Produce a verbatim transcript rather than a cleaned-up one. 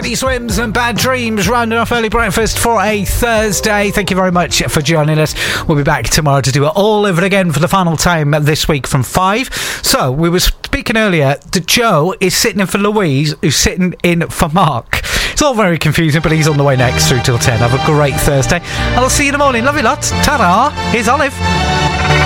Teddy Swims and Bad Dreams rounding off early breakfast for a Thursday. Thank you very much for joining us. We'll be back tomorrow to do it all over again for the final time this week from five. So, we were speaking earlier that Joe is sitting in for Louise, who's sitting in for Mark. It's all very confusing, but he's on the way next through till ten. Have a great Thursday. And I'll see you in the morning. Love you lots. Ta-da. Here's Olive.